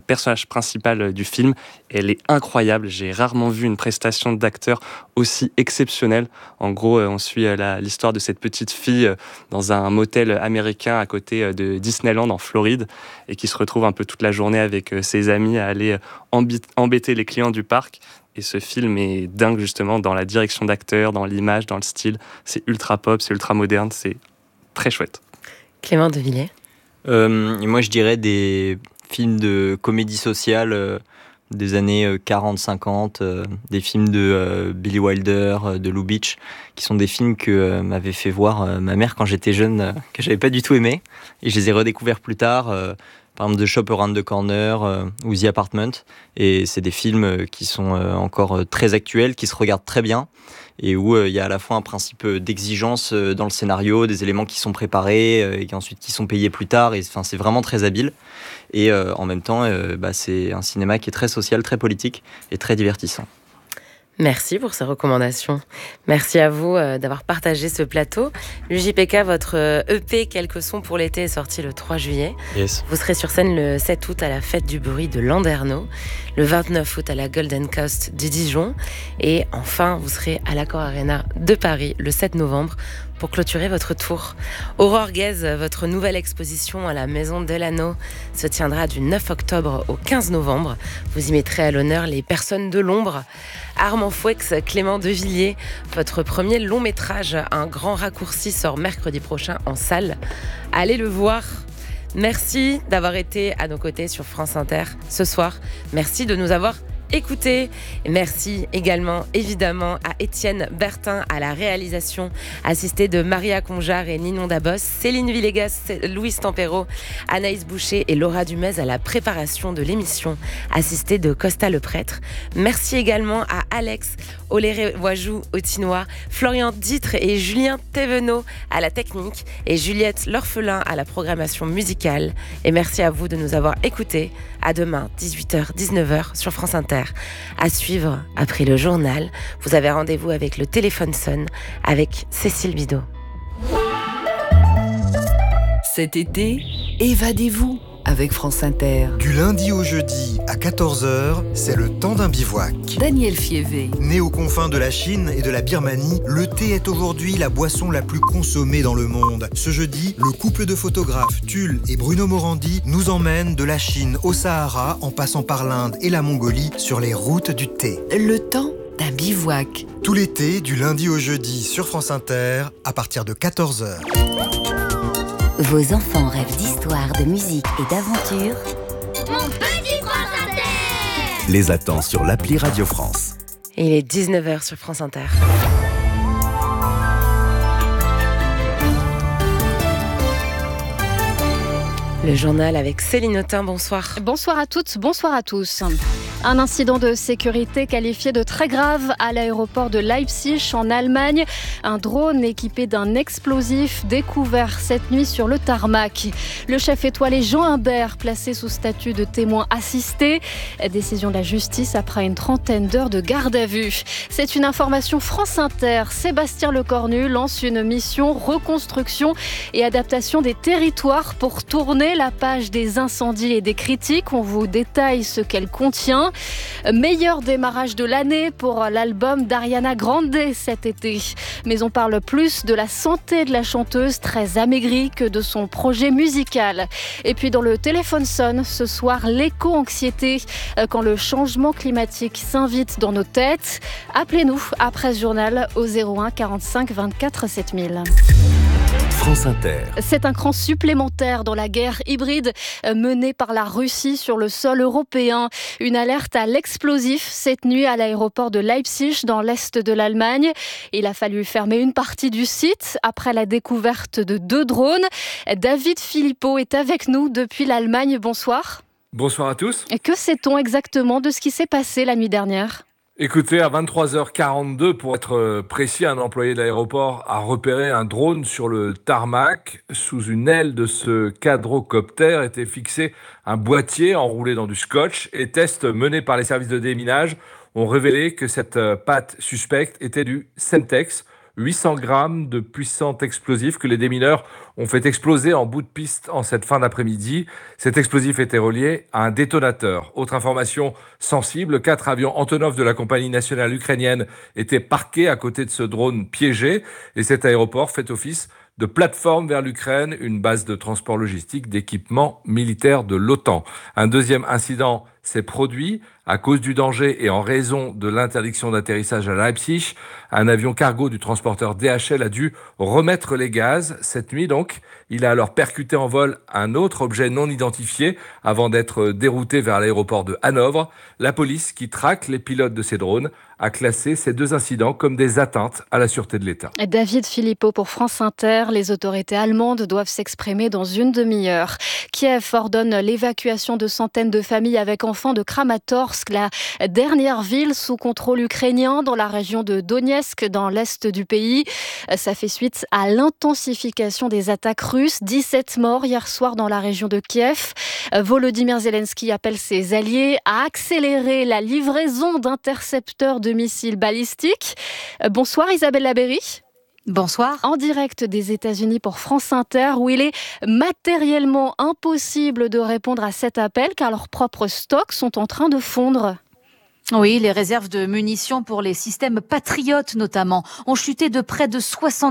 personnage principal du film. Elle est incroyable. J'ai rarement vu une prestation d'acteur aussi exceptionnelle. En gros, on suit l'histoire de cette petite fille dans un motel américain à côté de Disneyland en Floride et qui se retrouve un peu toute la journée avec ses amis à aller embêter les clients du parc. Et ce film est dingue justement dans la direction d'acteur, dans l'image, dans le style. C'est ultra pop, c'est ultra moderne, c'est très chouette. Clément Devilliers. Moi, je dirais des films de comédie sociale des années 40-50, des films de Billy Wilder, de Lou Beach, qui sont des films que m'avait fait voir ma mère quand j'étais jeune, que j'avais pas du tout aimé. Et je les ai redécouverts plus tard, par exemple The Shop Around the Corner ou The Apartment. Et c'est des films qui sont encore très actuels, qui se regardent très bien, et où il y a à la fois un principe d'exigence dans le scénario, des éléments qui sont préparés et ensuite qui sont payés plus tard. Et c'est vraiment très habile. Et en même temps, c'est un cinéma qui est très social, très politique et très divertissant. Merci pour ces recommandations. Merci à vous d'avoir partagé ce plateau. l'UJPK, votre EP Quelques sons pour l'été est sorti le 3 juillet. Yes. Vous serez sur scène le 7 août à la Fête du Bruit de Landerneau, le 29 août à la Golden Coast de Dijon et enfin vous serez à l'Accor Arena de Paris le 7 novembre pour clôturer votre tour. Aurore Guèze, votre nouvelle exposition à la Maison Delano se tiendra du 9 octobre au 15 novembre. Vous y mettrez à l'honneur les personnes de l'ombre. Armand Fouex, Clément Devilliers, votre premier long métrage, Un grand raccourci, sort mercredi prochain en salle. Allez le voir. Merci d'avoir été à nos côtés sur France Inter ce soir. Merci de nous avoir écoutez. Merci également évidemment à Étienne Bertin à la réalisation, assisté de Maria Conjar et Ninon Dabos, Céline Villegas, Louise Tempero, Anaïs Boucher et Laura Dumez à la préparation de l'émission, assistée de Costa le Prêtre. Merci également à Alex Oléré-Wajou au Tinois, Florian Ditre et Julien Thévenot à la technique et Juliette L'Orphelin à la programmation musicale. Et merci à vous de nous avoir écoutés. À demain, 18h, 19h sur France Inter. À suivre, après le journal, vous avez rendez-vous avec le téléphone sonne avec Cécile Bidot. Cet été, évadez-vous avec France Inter. Du lundi au jeudi à 14h, c'est le temps d'un bivouac. Daniel Fievé. Né aux confins de la Chine et de la Birmanie, le thé est aujourd'hui la boisson la plus consommée dans le monde. Ce jeudi, le couple de photographes Tulle et Bruno Morandi nous emmène de la Chine au Sahara en passant par l'Inde et la Mongolie sur les routes du thé. Le temps d'un bivouac. Tout l'été, du lundi au jeudi sur France Inter, à partir de 14h. Vos enfants rêvent d'histoire, de musique et d'aventure. Mon petit France Inter les attend sur l'appli Radio France. Et il est 19h sur France Inter. Le journal avec Céline Autain, bonsoir. Bonsoir à toutes, bonsoir à tous. Un incident de sécurité qualifié de très grave à l'aéroport de Leipzig en Allemagne. Un drone équipé d'un explosif découvert cette nuit sur le tarmac. Le chef étoilé Jean Imbert placé sous statut de témoin assisté. Décision de la justice après une trentaine d'heures de garde à vue. C'est une information France Inter. Sébastien Lecornu lance une mission reconstruction et adaptation des territoires pour tourner la page des incendies et des critiques. On vous détaille ce qu'elle contient. Meilleur démarrage de l'année pour l'album d'Ariana Grande cet été. Mais on parle plus de la santé de la chanteuse très amaigrie que de son projet musical. Et puis dans le téléphone sonne ce soir l'éco-anxiété quand le changement climatique s'invite dans nos têtes. Appelez-nous après ce journal au 01 45 24 7000. France Inter. C'est un cran supplémentaire dans la guerre hybride menée par la Russie sur le sol européen. Une alerte à l'explosif cette nuit à l'aéroport de Leipzig dans l'est de l'Allemagne. Il a fallu fermer une partie du site après la découverte de 2 drones. David Philippot est avec nous depuis l'Allemagne. Bonsoir. Bonsoir à tous. Et que sait-on exactement de ce qui s'est passé la nuit dernière ? Écoutez, à 23h42, pour être précis, un employé de l'aéroport a repéré un drone sur le tarmac. Sous une aile de ce quadrocoptère était fixé un boîtier enroulé dans du scotch. Et tests menés par les services de déminage ont révélé que cette pâte suspecte était du Semtex, 800 grammes de puissant explosif que les démineurs ont fait exploser en bout de piste en cette fin d'après-midi. Cet explosif était relié à un détonateur. Autre information sensible, 4 avions Antonov de la compagnie nationale ukrainienne étaient parqués à côté de ce drone piégé. Et cet aéroport fait office de plateforme vers l'Ukraine, une base de transport logistique d'équipements militaires de l'OTAN. Un deuxième incident s'est produit à cause du danger et en raison de l'interdiction d'atterrissage à Leipzig. Un avion cargo du transporteur DHL a dû remettre les gaz. Cette nuit donc, il a alors percuté en vol un autre objet non identifié avant d'être dérouté vers l'aéroport de Hanovre. La police, qui traque les pilotes de ces drones, a classé ces 2 incidents comme des atteintes à la sûreté de l'État. David Philippot pour France Inter. Les autorités allemandes doivent s'exprimer dans une demi-heure. Kiev ordonne l'évacuation de centaines de familles avec enfants de Kramatorsk, la dernière ville sous contrôle ukrainien dans la région de Donetsk, dans l'est du pays. Ça fait suite à l'intensification des attaques russes. 17 morts hier soir dans la région de Kiev. Volodymyr Zelensky appelle ses alliés à accélérer la livraison d'intercepteurs de missiles balistiques. Bonsoir Isabelle Labéry. Bonsoir. En direct des États-Unis pour France Inter, où il est matériellement impossible de répondre à cet appel car leurs propres stocks sont en train de fondre. Oui, les réserves de munitions pour les systèmes patriotes notamment ont chuté de près de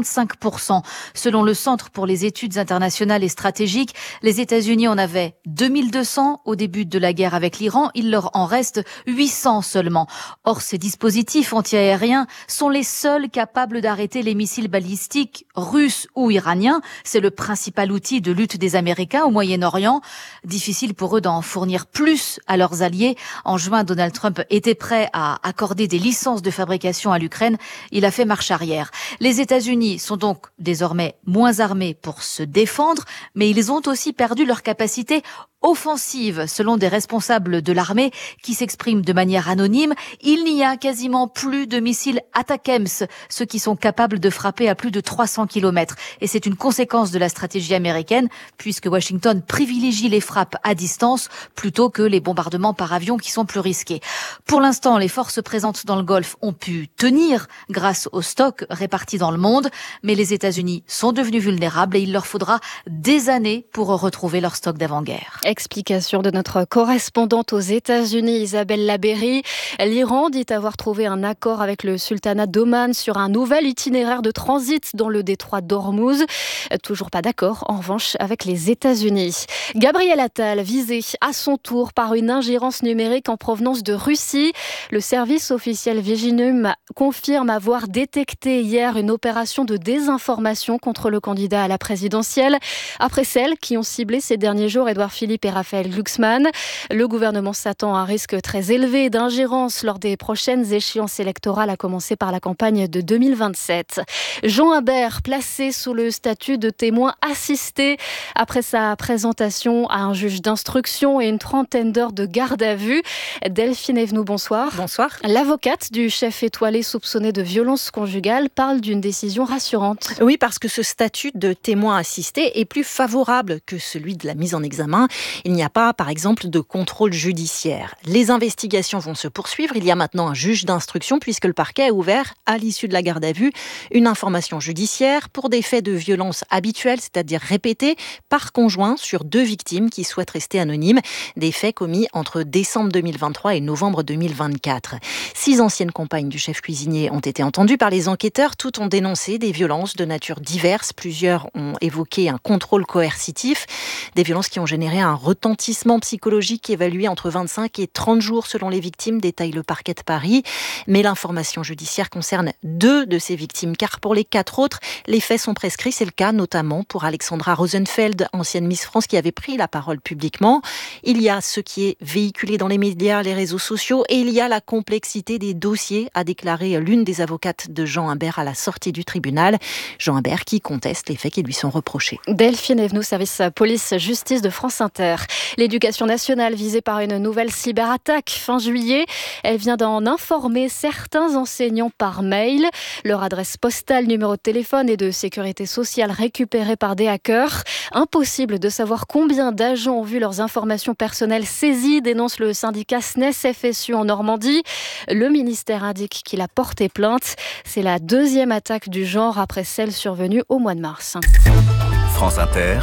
65%. Selon le Centre pour les études internationales et stratégiques, les États-Unis en avaient 2200 au début de la guerre avec l'Iran. Il leur en reste 800 seulement. Or, ces dispositifs antiaériens sont les seuls capables d'arrêter les missiles balistiques russes ou iraniens. C'est le principal outil de lutte des Américains au Moyen-Orient. Difficile pour eux d'en fournir plus à leurs alliés. En juin, Donald Trump était prêt à accorder des licences de fabrication à l'Ukraine. Il a fait marche arrière. Les États-Unis sont donc désormais moins armés pour se défendre, mais ils ont aussi perdu leur capacité offensive, selon des responsables de l'armée qui s'expriment de manière anonyme. Il n'y a quasiment plus de missiles ATACMS, ceux qui sont capables de frapper à plus de 300 km. Et c'est une conséquence de la stratégie américaine, puisque Washington privilégie les frappes à distance plutôt que les bombardements par avion qui sont plus risqués. Pour l'instant, les forces présentes dans le Golfe ont pu tenir grâce aux stocks répartis dans le monde, mais les États-Unis sont devenus vulnérables et il leur faudra des années pour retrouver leur stock d'avant-guerre. Explication de notre correspondante aux États-Unis, Isabelle Labéry. L'Iran dit avoir trouvé un accord avec le sultanat d'Oman sur un nouvel itinéraire de transit dans le détroit d'Ormuz. Toujours pas d'accord, en revanche, avec les États-Unis. Gabriel Attal, visé à son tour par une ingérence numérique en provenance de Russie. Le service officiel Viginum confirme avoir détecté hier une opération de désinformation contre le candidat à la présidentielle, après celles qui ont ciblé ces derniers jours Édouard Philippe et Raphaël Glucksmann. Le gouvernement s'attend à un risque très élevé d'ingérence lors des prochaines échéances électorales, à commencer par la campagne de 2027. Jean Habert, placé sous le statut de témoin assisté après sa présentation à un juge d'instruction et une trentaine d'heures de garde à vue. Delphine Evenou, bonsoir. Bonsoir. L'avocate du chef étoilé soupçonné de violence conjugale parle d'une décision rassurante. Oui, parce que ce statut de témoin assisté est plus favorable que celui de la mise en examen. Il n'y a pas, par exemple, de contrôle judiciaire. Les investigations vont se poursuivre. Il y a maintenant un juge d'instruction puisque le parquet a ouvert, à l'issue de la garde à vue, une information judiciaire pour des faits de violence habituels, c'est-à-dire répétés, par conjoint sur 2 victimes qui souhaitent rester anonymes. Des faits commis entre décembre 2023 et novembre 2024. 6 anciennes compagnes du chef cuisinier ont été entendues par les enquêteurs. Toutes ont dénoncé des violences de nature diverse. Plusieurs ont évoqué un contrôle coercitif. Des violences qui ont généré un retentissement psychologique évalué entre 25 et 30 jours selon les victimes, détaille le parquet de Paris. Mais l'information judiciaire concerne 2 de ces victimes, car pour les 4 autres, les faits sont prescrits. C'est le cas notamment pour Alexandra Rosenfeld, ancienne Miss France, qui avait pris la parole publiquement. Il y a ce qui est véhiculé dans les médias, les réseaux sociaux, et il y a la complexité des dossiers, a déclaré l'une des avocates de Jean Imbert à la sortie du tribunal. Jean Imbert qui conteste les faits qui lui sont reprochés. Delphine Evenou, service police-justice de France Inter. Inter. L'éducation nationale visée par une nouvelle cyberattaque fin juillet. Elle vient d'en informer certains enseignants par mail. Leur adresse postale, numéro de téléphone et de sécurité sociale récupérés par des hackers. Impossible de savoir combien d'agents ont vu leurs informations personnelles saisies, dénonce le syndicat SNES-FSU en Normandie. Le ministère indique qu'il a porté plainte. C'est la deuxième attaque du genre après celle survenue au mois de mars. France Inter,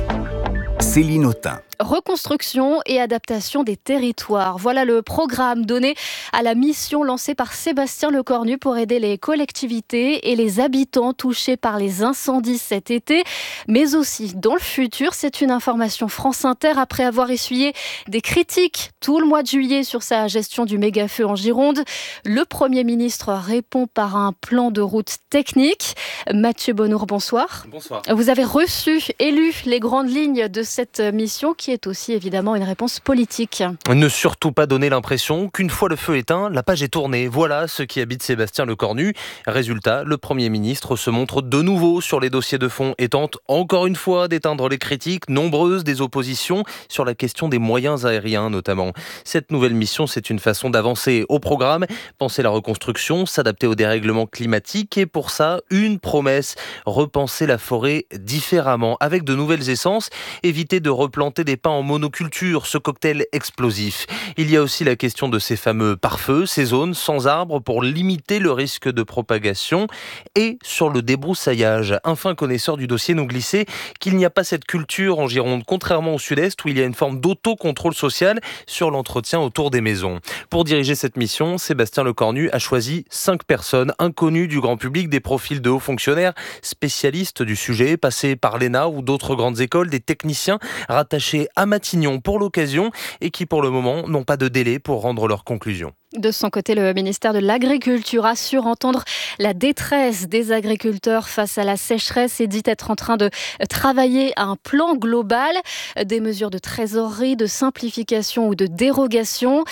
Céline Autain. Reconstruction et adaptation des territoires. Voilà le programme donné à la mission lancée par Sébastien Lecornu pour aider les collectivités et les habitants touchés par les incendies cet été, mais aussi dans le futur. C'est une information France Inter après avoir essuyé des critiques tout le mois de juillet sur sa gestion du méga-feu en Gironde. Le Premier ministre répond par un plan de route technique. Mathieu Bonnour, bonsoir. Bonsoir. Vous avez élu les grandes lignes de cette mission qui est aussi évidemment une réponse politique. Ne surtout pas donner l'impression qu'une fois le feu éteint, la page est tournée. Voilà ce qui habite Sébastien Lecornu. Résultat, le Premier ministre se montre de nouveau sur les dossiers de fond et tente encore une fois d'éteindre les critiques nombreuses des oppositions sur la question des moyens aériens notamment. Cette nouvelle mission, c'est une façon d'avancer au programme, penser la reconstruction, s'adapter au dérèglement climatique et pour ça, une promesse, repenser la forêt différemment avec de nouvelles essences, éviter de replanter des pins en monoculture, ce cocktail explosif. Il y a aussi la question de ces fameux pare-feux, ces zones sans arbres pour limiter le risque de propagation et sur le débroussaillage. Un fin connaisseur du dossier nous glissait qu'il n'y a pas cette culture en Gironde, contrairement au sud-est où il y a une forme d'autocontrôle social sur l'entretien autour des maisons. Pour diriger cette mission, Sébastien Lecornu a choisi 5 personnes inconnues du grand public, des profils de hauts fonctionnaires, spécialistes du sujet, passés par l'ENA ou d'autres grandes écoles, des techniciens rattachés à Matignon pour l'occasion et qui pour le moment n'ont pas de délai pour rendre leurs conclusions. De son côté, le ministère de l'Agriculture assure entendre la détresse des agriculteurs face à la sécheresse et dit être en train de travailler à un plan global, des mesures de trésorerie, de simplification ou de dérogation.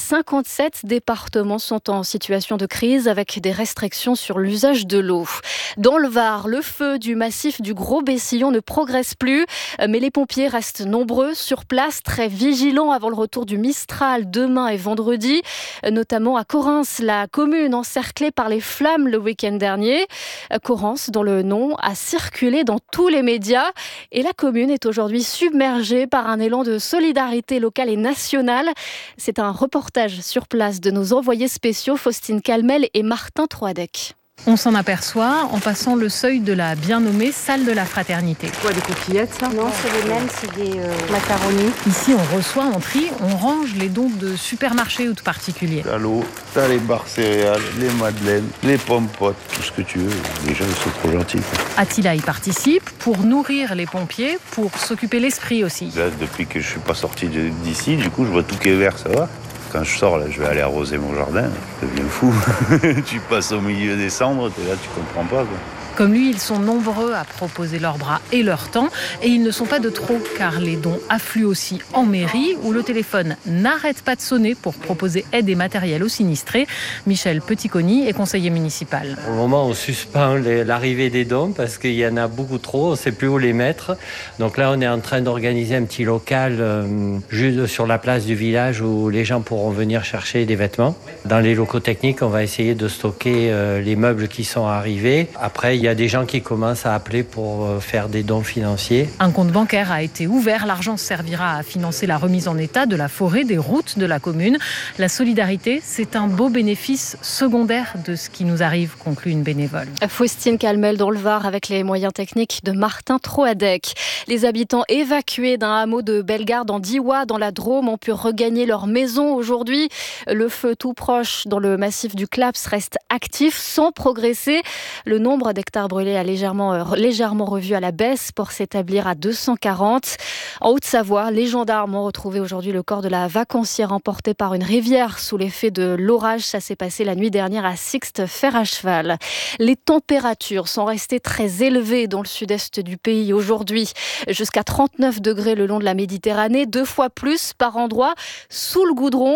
57 départements sont en situation de crise avec des restrictions sur l'usage de l'eau. Dans le Var, le feu du massif du Gros Bessillon ne progresse plus, mais les pompiers restent nombreux sur place, très vigilants avant le retour du Mistral demain et vendredi. Notamment à Correns, la commune encerclée par les flammes le week-end dernier. Correns, dont le nom a circulé dans tous les médias. Et la commune est aujourd'hui submergée par un élan de solidarité locale et nationale. C'est un reportage sur place de nos envoyés spéciaux Faustine Calmel et Martin Troadec. On s'en aperçoit en passant le seuil de la bien nommée salle de la fraternité. Quoi, des coquillettes ça? Non, c'est les mêmes, c'est des macaronis. Ici, on reçoit, on trie, on range les dons de supermarchés ou de particuliers. T'as l'eau, t'as les barres céréales, les madeleines, les pommes potes, tout ce que tu veux. Les gens, ils sont trop gentils. Attila y participe pour nourrir les pompiers, pour s'occuper l'esprit aussi. Là, depuis que je suis pas sorti d'ici, du coup, je vois tout qui est vert, ça va. Quand je sors, là, je vais aller arroser mon jardin. Je deviens fou. Tu passes au milieu des cendres, t'es là, tu comprends pas, quoi. Comme lui, ils sont nombreux à proposer leurs bras et leur temps. Et ils ne sont pas de trop, car les dons affluent aussi en mairie, où le téléphone n'arrête pas de sonner pour proposer aide et matériel aux sinistrés. Michel Petitconi est conseiller municipal. Pour le moment, on suspend l'arrivée des dons parce qu'il y en a beaucoup trop, on ne sait plus où les mettre. Donc là, on est en train d'organiser un petit local juste sur la place du village où les gens pourront venir chercher des vêtements. Dans les locaux techniques, on va essayer de stocker les meubles qui sont arrivés. Après, il y a des gens qui commencent à appeler pour faire des dons financiers. Un compte bancaire a été ouvert. L'argent servira à financer la remise en état de la forêt, des routes de la commune. La solidarité, c'est un beau bénéfice secondaire de ce qui nous arrive, conclut une bénévole. Faustine Calmel dans le Var avec les moyens techniques de Martin Troadec. Les habitants évacués d'un hameau de Bellegarde en Diois dans la Drôme ont pu regagner leur maison aujourd'hui. Le feu tout proche dans le massif du Claps reste actif sans progresser. Le nombre d'hectares brûlés a légèrement revu à la baisse pour s'établir à 240. En Haute-Savoie, les gendarmes ont retrouvé aujourd'hui le corps de la vacancière emportée par une rivière sous l'effet de l'orage. Ça s'est passé la nuit dernière à Sixte, fer à cheval. Les températures sont restées très élevées dans le sud-est du pays aujourd'hui. Jusqu'à 39 degrés le long de la Méditerranée, 2 fois plus par endroit sous le goudron,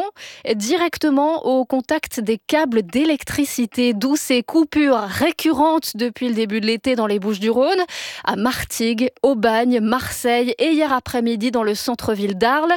directement au contact des câbles d'électricité, d'où ces coupures récurrentes depuis le début de l'été dans les Bouches-du-Rhône, à Martigues, Aubagne, Marseille et hier après-midi dans le centre-ville d'Arles.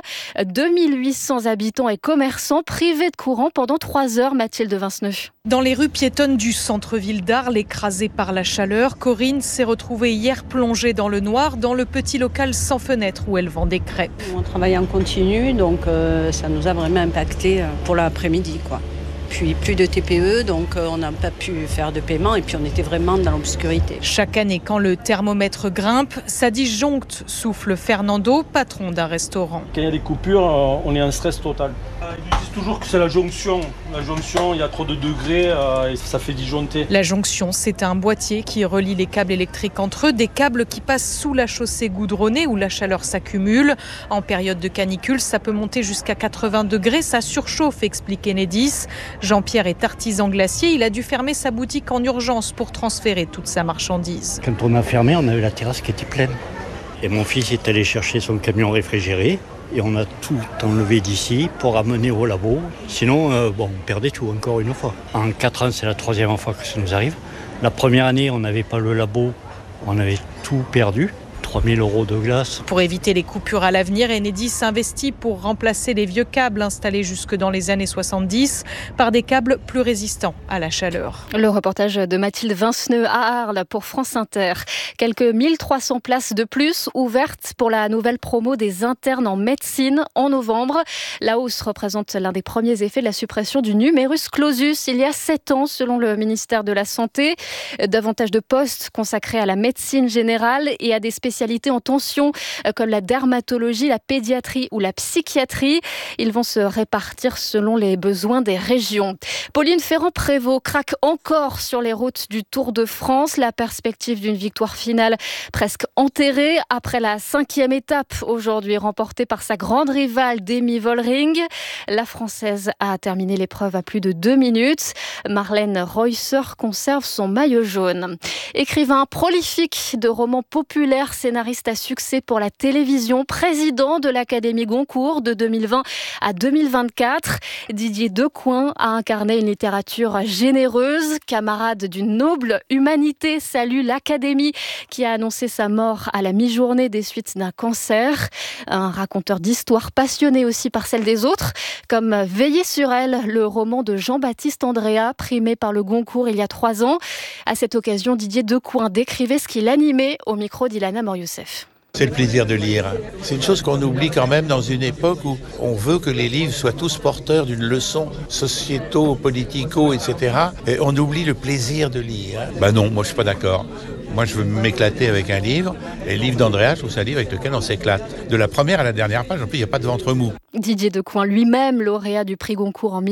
2800 habitants et commerçants privés de courant pendant 3 heures, Mathilde Vinceneux. Dans les rues piétonnes du centre-ville d'Arles, écrasées par la chaleur, Corinne s'est retrouvée hier plongée dans le noir dans le petit local sans fenêtre où elle vend des crêpes. On travaille en continu, donc ça nous a vraiment impacté pour l'après-midi, quoi. Puis plus de TPE, donc on n'a pas pu faire de paiement et puis on était vraiment dans l'obscurité. Chaque année, quand le thermomètre grimpe, ça disjoncte, souffle Fernando, patron d'un restaurant. Quand il y a des coupures, on est en stress total. Ils disent toujours que c'est la jonction. La jonction, il y a trop de degrés et ça fait disjoncter. La jonction, c'est un boîtier qui relie les câbles électriques entre eux, des câbles qui passent sous la chaussée goudronnée où la chaleur s'accumule. En période de canicule, ça peut monter jusqu'à 80 degrés, ça surchauffe, explique Enedis. Jean-Pierre est artisan glacier, il a dû fermer sa boutique en urgence pour transférer toute sa marchandise. Quand on a fermé, on avait la terrasse qui était pleine. Et mon fils est allé chercher son camion réfrigéré et on a tout enlevé d'ici pour amener au labo. Sinon, on perdait tout encore une fois. En 4 ans, c'est la 3e fois que ça nous arrive. La première année, on n'avait pas le labo, on avait tout perdu. 3 000 € de glace. Pour éviter les coupures à l'avenir, Enedis investit pour remplacer les vieux câbles installés jusque dans les années 70 par des câbles plus résistants à la chaleur. Le reportage de Mathilde Vinceneux à Arles pour France Inter. Quelques 1300 places de plus ouvertes pour la nouvelle promo des internes en médecine en novembre. La hausse représente l'un des premiers effets de la suppression du numerus clausus il y a 7 ans selon le ministère de la Santé. Davantage de postes consacrés à la médecine générale et à des spécialités en tension comme la dermatologie, la pédiatrie ou la psychiatrie. Ils vont se répartir selon les besoins des régions. Pauline Ferrand-Prévot craque encore sur les routes du Tour de France. La perspective d'une victoire finale presque enterrée après la 5e étape aujourd'hui remportée par sa grande rivale Demi Vollering. La Française a terminé l'épreuve à plus de 2 minutes. Marlène Reusser conserve son maillot jaune. Écrivain prolifique de romans populaires, scénariste à succès pour la télévision, président de l'Académie Goncourt de 2020 à 2024. Didier Decoing a incarné une littérature généreuse. Camarade d'une noble humanité, salue l'Académie qui a annoncé sa mort à la mi-journée des suites d'un cancer. Un raconteur d'histoires passionné aussi par celle des autres, comme Veiller sur elle, le roman de Jean-Baptiste Andréa, primé par le Goncourt il y a 3 ans. À cette occasion, Didier Decoing décrivait ce qui l'animait au micro d'Ilana Morioussef. C'est le plaisir de lire. C'est une chose qu'on oublie quand même dans une époque où on veut que les livres soient tous porteurs d'une leçon sociétaux, politico, etc. Et on oublie le plaisir de lire. Non, moi je suis pas d'accord. Moi, je veux m'éclater avec un livre. Et le livre d'Andréa, je trouve c'est un livre avec lequel on s'éclate. De la première à la dernière page, en plus, il n'y a pas de ventre mou. Didier Decoing lui-même, lauréat du prix Goncourt en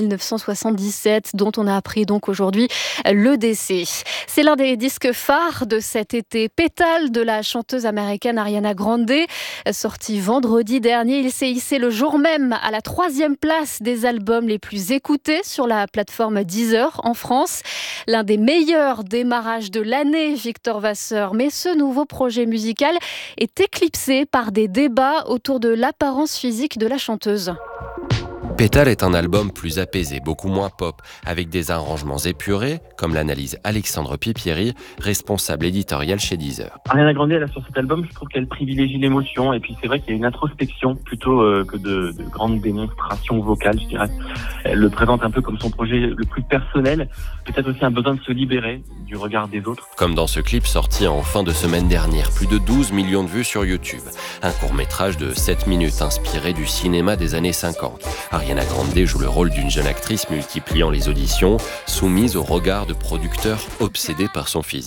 1977, dont on a appris donc aujourd'hui le décès. C'est l'un des disques phares de cet été. Pétale de la chanteuse américaine Ariana Grande, sorti vendredi dernier. Il s'est hissé le jour même à la 3e place des albums les plus écoutés sur la plateforme Deezer en France. L'un des meilleurs démarrages de l'année, Victor Vasseur. Mais ce nouveau projet musical est éclipsé par des débats autour de l'apparence physique de la chanteuse. Pétale est un album plus apaisé, beaucoup moins pop, avec des arrangements épurés, comme l'analyse Alexandre Pipieri, responsable éditorial chez Deezer. Ariana Grande, là, sur cet album, je trouve qu'elle privilégie l'émotion, et puis c'est vrai qu'il y a une introspection plutôt que de grandes démonstrations vocales, je dirais. Elle le présente un peu comme son projet le plus personnel, peut-être aussi un besoin de se libérer du regard des autres. Comme dans ce clip sorti en fin de semaine dernière, plus de 12 millions de vues sur YouTube. Un court-métrage de 7 minutes inspiré du cinéma des années 50. Ariana Grande joue le rôle d'une jeune actrice multipliant les auditions, soumise au regard de producteurs obsédés par son physique.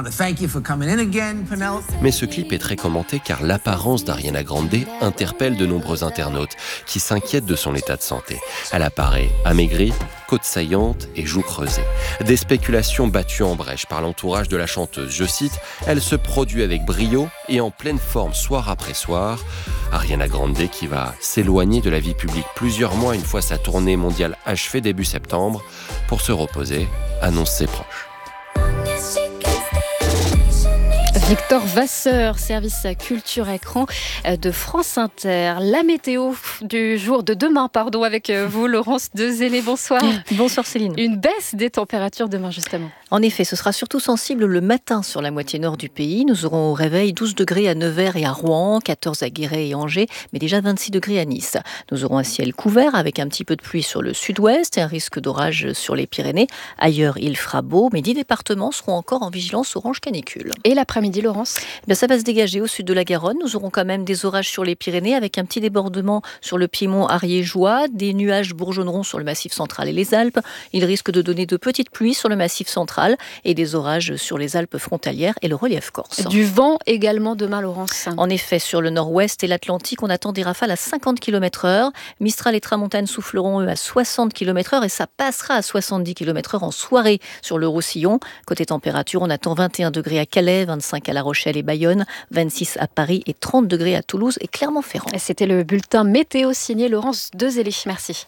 Mais ce clip est très commenté car l'apparence d'Ariana Grande interpelle de nombreux internautes qui s'inquiètent de son état de santé. Elle apparaît amaigrie, côtes saillantes et joues creusées. Des spéculations battues en brèche par l'entourage de la chanteuse. Je cite, « Elle se produit avec brio et en pleine forme soir après soir ». Ariana Grande qui va s'éloigner de la vie publique plusieurs mois une fois sa tournée mondiale achevée début septembre pour se reposer, annonce ses proches. Victor Vasseur, service culture écran de France Inter. La météo du jour de demain, avec vous, Laurence Dezélé. Bonsoir. Bonsoir Céline. Une baisse des températures demain, justement. En effet, ce sera surtout sensible le matin sur la moitié nord du pays. Nous aurons au réveil 12 degrés à Nevers et à Rouen, 14 à Guéret et Angers, mais déjà 26 degrés à Nice. Nous aurons un ciel couvert avec un petit peu de pluie sur le sud-ouest et un risque d'orage sur les Pyrénées. Ailleurs, il fera beau, mais 10 départements seront encore en vigilance orange canicule. Et l'après-midi, Laurence ? Ça va se dégager au sud de la Garonne. Nous aurons quand même des orages sur les Pyrénées avec un petit débordement sur le piémont ariégeois. Des nuages bourgeonneront sur le massif central et les Alpes. Ils risquent de donner de petites pluies sur le massif central et des orages sur les Alpes frontalières et le relief corse. Du vent également demain, Laurence. En effet, sur le nord-ouest et l'Atlantique, on attend des rafales à 50 km/h. Mistral et Tramontane souffleront eux à 60 km/h et ça passera à 70 km/h en soirée sur le Roussillon. Côté température, on attend 21 degrés à Calais, 25 à La Rochelle et Bayonne, 26 à Paris et 30 degrés à Toulouse et Clermont-Ferrand. C'était le bulletin météo signé Laurence Dezélé. Merci.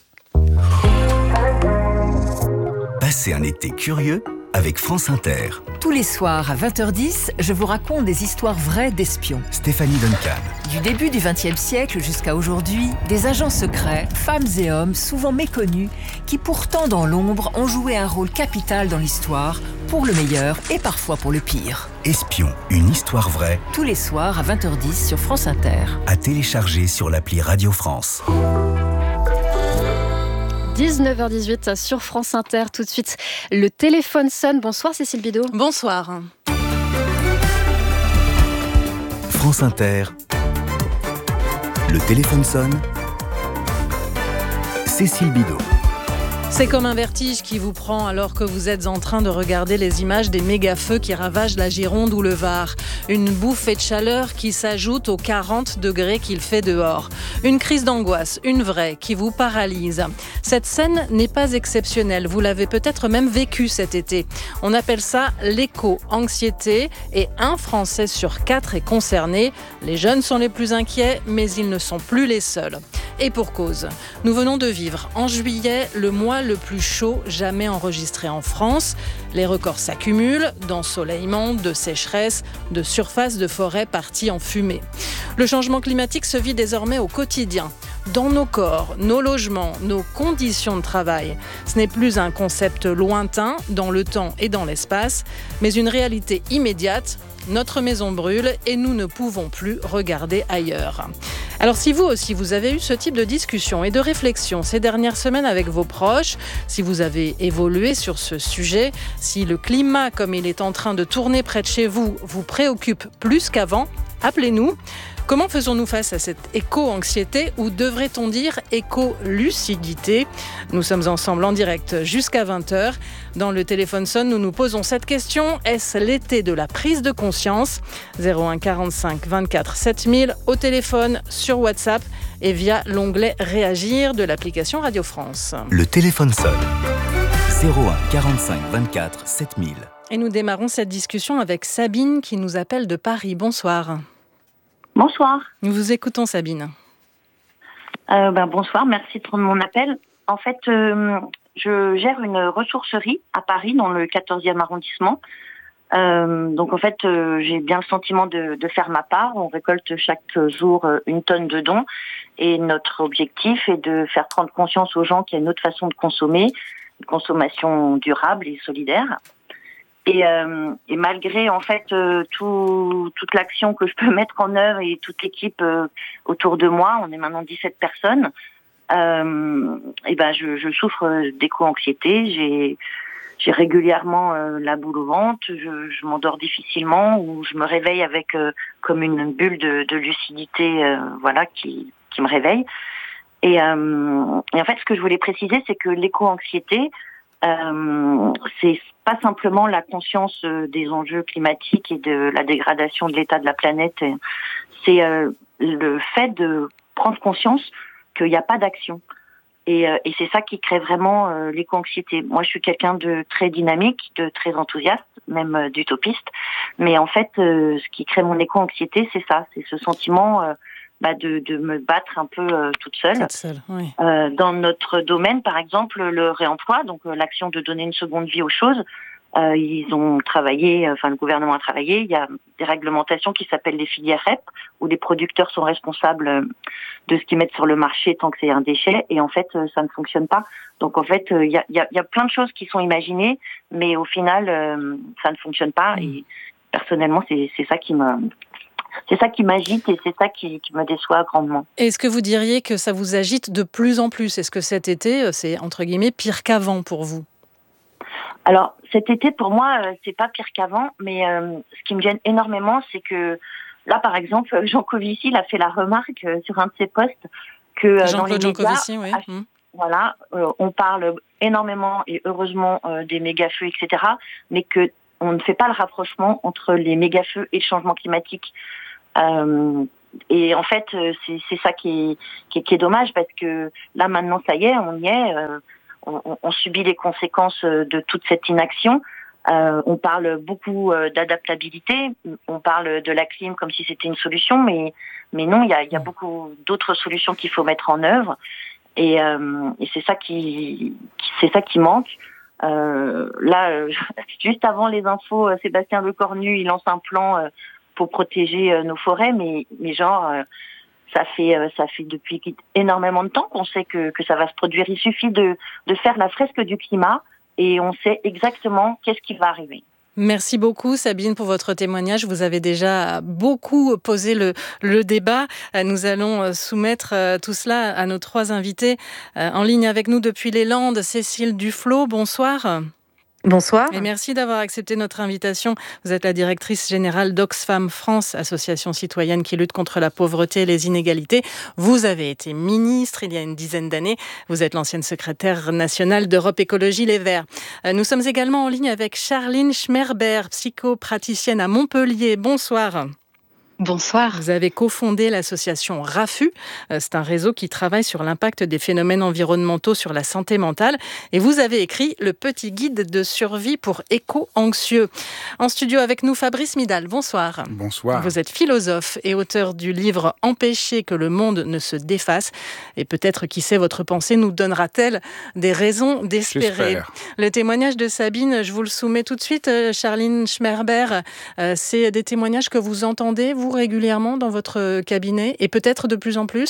Passez un été curieux avec France Inter. Tous les soirs à 20h10, je vous raconte des histoires vraies d'espions. Stéphanie Duncan. Du début du XXe siècle jusqu'à aujourd'hui, des agents secrets, femmes et hommes souvent méconnus, qui pourtant dans l'ombre ont joué un rôle capital dans l'histoire, pour le meilleur et parfois pour le pire. Espion, une histoire vraie. Tous les soirs à 20h10 sur France Inter. À télécharger sur l'appli Radio France. 19h18 sur France Inter. Tout de suite, le téléphone sonne. Bonsoir Cécile Bidot. Bonsoir. France Inter. Le téléphone sonne. Cécile Bidot. C'est comme un vertige qui vous prend alors que vous êtes en train de regarder les images des méga-feux qui ravagent la Gironde ou le Var. Une bouffée de chaleur qui s'ajoute aux 40 degrés qu'il fait dehors. Une crise d'angoisse, une vraie, qui vous paralyse. Cette scène n'est pas exceptionnelle. Vous l'avez peut-être même vécue cet été. On appelle ça l'éco-anxiété et 1 Français sur 4 est concerné. Les jeunes sont les plus inquiets, mais ils ne sont plus les seuls. Et pour cause. Nous venons de vivre en juillet le mois le plus chaud jamais enregistré en France. Les records s'accumulent d'ensoleillement, de sécheresse, de surface de forêt partie en fumée. Le changement climatique se vit désormais au quotidien. Dans nos corps, nos logements, nos conditions de travail. Ce n'est plus un concept lointain dans le temps et dans l'espace, mais une réalité immédiate. Notre maison brûle et nous ne pouvons plus regarder ailleurs. Alors si vous aussi vous avez eu ce type de discussion et de réflexion ces dernières semaines avec vos proches, si vous avez évolué sur ce sujet, si le climat comme il est en train de tourner près de chez vous vous préoccupe plus qu'avant, appelez-nous. Comment faisons-nous face à cette éco-anxiété ou devrait-on dire éco-lucidité ? Nous sommes ensemble en direct jusqu'à 20h. Dans le téléphone sonne, nous nous posons cette question. Est-ce l'été de la prise de conscience ? 01 45 24 7000 au téléphone, sur WhatsApp et via l'onglet Réagir de l'application Radio France. Le téléphone sonne. 01 45 24 7000. Et nous démarrons cette discussion avec Sabine qui nous appelle de Paris. Bonsoir. Bonsoir. Nous vous écoutons, Sabine. Bonsoir, merci de prendre mon appel. En fait, je gère une ressourcerie à Paris, dans le 14e arrondissement. Donc, en fait, j'ai bien le sentiment de faire ma part. On récolte chaque jour 1 tonne de dons. Et notre objectif est de faire prendre conscience aux gens qu'il y a une autre façon de consommer, une consommation durable et solidaire. Et malgré en fait toute l'action que je peux mettre en œuvre et toute l'équipe autour de moi, on est maintenant 17 personnes. Je souffre d'éco-anxiété. J'ai régulièrement la boule au ventre. Je m'endors difficilement ou je me réveille avec comme une bulle de lucidité, qui me réveille. Et en fait, ce que je voulais préciser, c'est que l'éco-anxiété, c'est pas simplement la conscience des enjeux climatiques et de la dégradation de l'état de la planète. C'est le fait de prendre conscience qu'il n'y a pas d'action. Et c'est ça qui crée vraiment l'éco-anxiété. Moi, je suis quelqu'un de très dynamique, de très enthousiaste, même d'utopiste. Mais en fait, ce qui crée mon éco-anxiété, c'est ça. C'est ce sentiment de me battre un peu toute seule. Oui. Dans notre domaine, par exemple, le réemploi, donc l'action de donner une seconde vie aux choses, Ils ont travaillé, le gouvernement a travaillé. Il y a des réglementations qui s'appellent les filières REP, où les producteurs sont responsables de ce qu'ils mettent sur le marché tant que c'est un déchet. Et en fait, ça ne fonctionne pas. Donc en fait, il y a plein de choses qui sont imaginées, mais au final, ça ne fonctionne pas. Et personnellement, c'est ça qui m'agite et c'est ça qui me déçoit grandement. Est-ce que vous diriez que ça vous agite de plus en plus ? Est-ce que cet été, c'est entre guillemets pire qu'avant pour vous ? Alors, cet été, pour moi, c'est pas pire qu'avant, mais ce qui me gêne énormément, c'est que là, par exemple, Jean Covici a fait la remarque sur un de ses posts que dans les médias, voilà, on parle énormément et heureusement des méga-feux, etc., mais que on ne fait pas le rapprochement entre les méga-feux et le changement climatique. Et en fait, c'est ça qui est dommage, parce que là, maintenant, ça y est, on y est. On subit les conséquences de toute cette inaction. On parle beaucoup d'adaptabilité, on parle de la clim comme si c'était une solution, mais non, il y a beaucoup d'autres solutions qu'il faut mettre en œuvre, et c'est ça qui manque. Là, juste avant les infos, Sébastien Lecornu, il lance un plan pour protéger nos forêts, mais ça fait depuis énormément de temps qu'on sait que ça va se produire. Il suffit de faire la fresque du climat et on sait exactement qu'est-ce qui va arriver. Merci beaucoup Sabine pour votre témoignage. Vous avez déjà beaucoup posé le débat. Nous allons soumettre tout cela à nos 3 invités. En ligne avec nous depuis les Landes, Cécile Duflot, bonsoir. Bonsoir. Et merci d'avoir accepté notre invitation. Vous êtes la directrice générale d'Oxfam France, association citoyenne qui lutte contre la pauvreté et les inégalités. Vous avez été ministre il y a une dizaine d'années. Vous êtes l'ancienne secrétaire nationale d'Europe Écologie Les Verts. Nous sommes également en ligne avec Charline Schmerber, psychopraticienne à Montpellier. Bonsoir. Bonsoir. Vous avez cofondé l'association RAFU. C'est un réseau qui travaille sur l'impact des phénomènes environnementaux sur la santé mentale. Et vous avez écrit le petit guide de survie pour éco-anxieux. En studio avec nous, Fabrice Midal. Bonsoir. Bonsoir. Vous êtes philosophe et auteur du livre « Empêcher que le monde ne se défasse ». Et peut-être, qui sait, votre pensée nous donnera-t-elle des raisons d'espérer. J'espère. Le témoignage de Sabine, je vous le soumets tout de suite, Charline Schmerber. C'est des témoignages que vous entendez, vous, régulièrement dans votre cabinet, et peut-être de plus en plus ?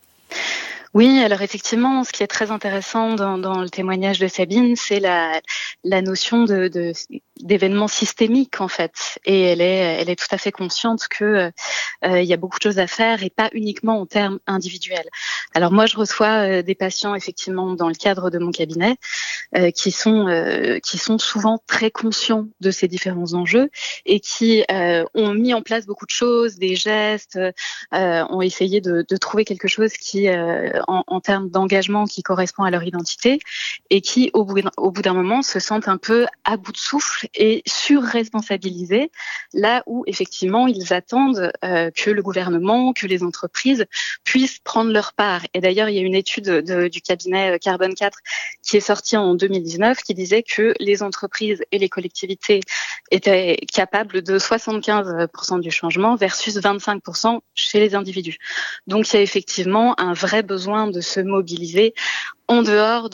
Oui, alors effectivement, ce qui est très intéressant dans le témoignage de Sabine, c'est la notion d'événements systémiques, en fait. Et elle est tout à fait consciente que il y a beaucoup de choses à faire et pas uniquement en termes individuels. Alors moi, je reçois des patients, effectivement, dans le cadre de mon cabinet, qui sont souvent très conscients de ces différents enjeux et qui ont mis en place beaucoup de choses, des gestes, ont essayé de trouver quelque chose qui en termes d'engagement qui correspond à leur identité et qui, au bout d'un moment, se sentent un peu à bout de souffle et surresponsabilisés, là où, effectivement, ils attendent que le gouvernement, que les entreprises puissent prendre leur part. Et d'ailleurs, il y a une étude du cabinet Carbone 4 qui est sortie en 2019 qui disait que les entreprises et les collectivités étaient capables de 75% du changement versus 25% chez les individus. Donc, il y a effectivement un vrai besoin de se mobiliser en dehors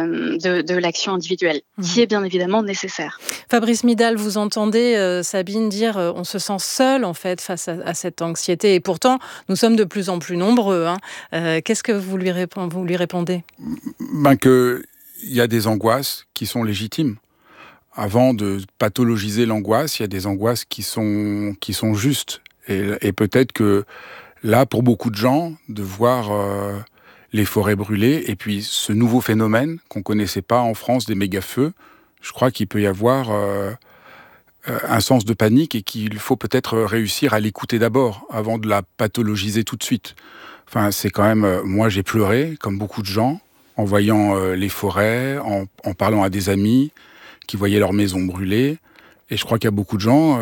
de l'action individuelle, qui est bien évidemment nécessaire. Fabrice Midal, vous entendez Sabine dire on se sent seul en fait face à cette anxiété, et pourtant nous sommes de plus en plus nombreux. Qu'est-ce que vous lui répondez ? Que il y a des angoisses qui sont légitimes. Avant de pathologiser l'angoisse, il y a des angoisses qui sont justes. Et peut-être que là, pour beaucoup de gens, de voir les forêts brûlées, et puis ce nouveau phénomène qu'on ne connaissait pas en France, des méga-feux, je crois qu'il peut y avoir un sens de panique et qu'il faut peut-être réussir à l'écouter d'abord, avant de la pathologiser tout de suite. Enfin, c'est quand même... moi, j'ai pleuré, comme beaucoup de gens, en voyant les forêts, en parlant à des amis qui voyaient leur maison brûler. Et je crois qu'il y a beaucoup de gens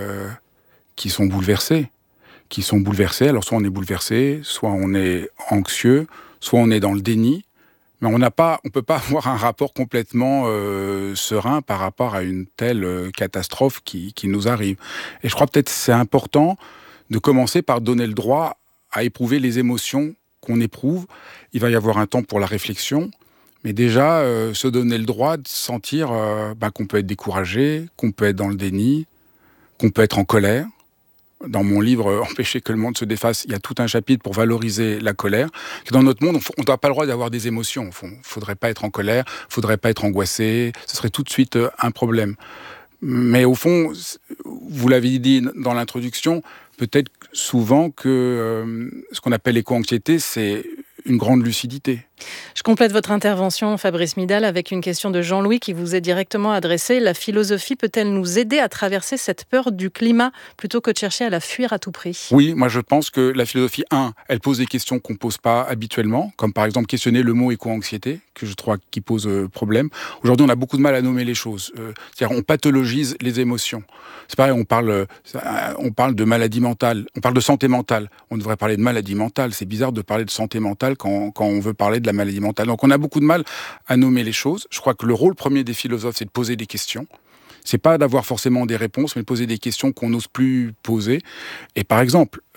qui sont bouleversés. Alors, soit on est bouleversé, soit on est anxieux, soit on est dans le déni. Mais on peut pas avoir un rapport complètement serein par rapport à une telle catastrophe qui nous arrive. Et je crois peut-être que c'est important de commencer par donner le droit à éprouver les émotions qu'on éprouve. Il va y avoir un temps pour la réflexion, Mais déjà, se donner le droit de sentir qu'on peut être découragé, qu'on peut être dans le déni, qu'on peut être en colère. Dans mon livre « Empêcher que le monde se défasse », il y a tout un chapitre pour valoriser la colère. Dans notre monde, on n'a pas le droit d'avoir des émotions. Il ne faudrait pas être en colère, il ne faudrait pas être angoissé. Ce serait tout de suite un problème. Mais au fond, vous l'avez dit dans l'introduction, peut-être souvent que ce qu'on appelle l'éco-anxiété, c'est une grande lucidité. Je complète votre intervention, Fabrice Midal, avec une question de Jean-Louis qui vous est directement adressée. La philosophie peut-elle nous aider à traverser cette peur du climat plutôt que de chercher à la fuir à tout prix ? Oui, moi je pense que la philosophie, elle pose des questions qu'on ne pose pas habituellement, comme par exemple questionner le mot éco-anxiété, que je trouve qui pose problème. Aujourd'hui, on a beaucoup de mal à nommer les choses. C'est-à-dire, on pathologise les émotions. C'est pareil, on parle de maladie mentale, on parle de santé mentale. On devrait parler de maladie mentale. C'est bizarre de parler de santé mentale quand on veut parler de la maladie mentale. Donc on a beaucoup de mal à nommer les choses. Je crois que le rôle premier des philosophes, c'est de poser des questions. C'est pas d'avoir forcément des réponses, mais de poser des questions qu'on n'ose plus poser. Et par exemple,